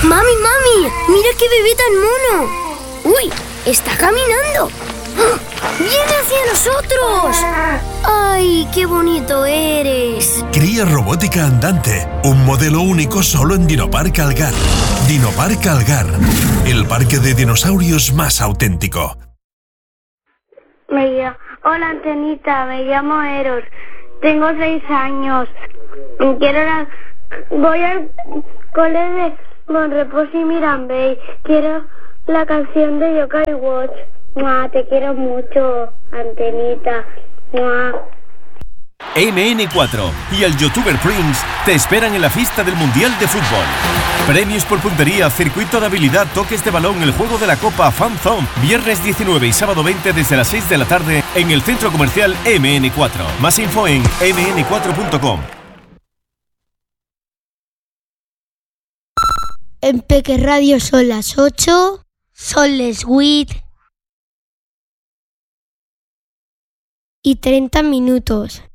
¡Mami! ¡Mira qué bebé tan mono! ¡Uy! ¡Está caminando! ¡Viene hacia nosotros! ¡Ay, qué bonito eres! Cría robótica andante, un modelo único solo en Dinopark Algar. Dinopark Algar, el parque de dinosaurios más auténtico. Hola, Antenita, me llamo Eros. Tengo 6 años. Voy al cole de Bonrepós y Mirambey. Quiero la canción de Yokai Watch. Te quiero mucho, Antenita. MN4 y el youtuber Prince te esperan en la fiesta del Mundial de Fútbol. Premios por puntería, circuito de habilidad, toques de balón, el juego de la Copa Fan Zone. Viernes 19 y sábado 20 desde las 6 de la tarde en el centro comercial MN4. Más info en mn4.com. En Peque Radio son las 8, son les 8 y 30 minutos.